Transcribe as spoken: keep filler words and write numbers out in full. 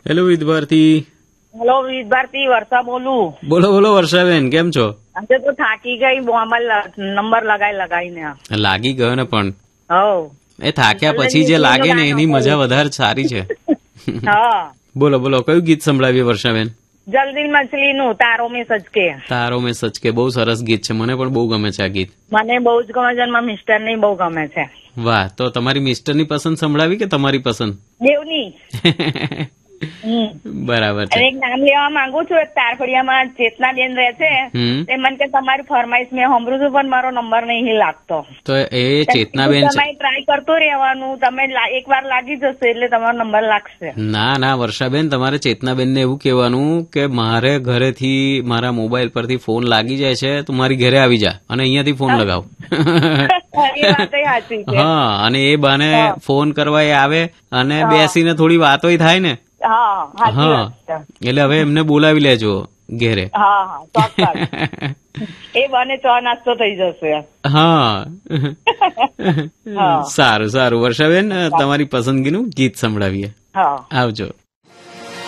Hello વિધ Bharati. Hello વિધ Bharati, વર્ષા બોલું. બોલો બોલો વર્ષાબેન, કેમ છો? આજે તો થાકી ગઈ, આમાં નંબર લગાઈ લગાઈને. લાગી ગયો ને પણ હવ એ થાક્યા પછી જે લાગે ને એની મજા વધારે સારી છે. હા બોલો બોલો, કયું ગીત સંભળાવીએ વર્ષાબેન? જલ્દી મછલી નું તારો મેં સચકે. તારો મેં સચકે બહુ સરસ ગીત છે, મને પણ બહુ ગમે છે આ ગીત. મને બહુ જ ગમે છે, મારા મિસ્ટર ને બહુ ગમે છે. વાહ, તો તમારી મિસ્ટર ની પસંદ સંભળાવી કે તમારી પસંદ? દેવની. બરાબર છે. એક નામ લેવા માંગુ છું. એક તારફળિયામાં ચેતનાબેન રહે છે, તે મને કે તમારી ફરમાઈશ મેં સાંભળ્યું છું પણ મારો નંબર નહીં લાગતો. તો એ ચેતનાબેન છે. તમે ટ્રાય કરતું રહેવાનું, તમે એક વાર લાગી જશે એટલે તમારો નંબર લાગશે. ના ના વર્ષાબેન, તમારે ચેતનાબેન ને એવું કહેવાનું કે મારે ઘરેથી મારા મોબાઈલ પરથી ફોન લાગી જાય છે, તું મારી ઘરે આવી જા અને અહીંયાથી ફોન લગાવ. હા, અને એ બાને ફોન કરવા એ આવે અને બેસીને થોડી વાતોય થાય ને. હા, એટલે હવે એમને બોલાવી લેજો ઘેરે. એ બને ચા નાસ્તો થઈ જશે. હા, સારું સારું વર્ષાબેન, તમારી પસંદગીનું ગીત સંભળાવીએ. આવજો.